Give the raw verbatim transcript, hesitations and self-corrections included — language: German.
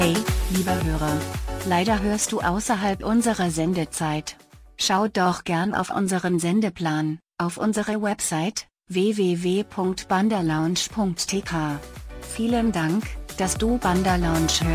Hey, lieber Hörer. Leider hörst du außerhalb unserer Sendezeit. Schau doch gern auf unseren Sendeplan, auf unsere Website, w w w punkt bandalounge punkt t k. Vielen Dank, dass du Bandalounge hörst.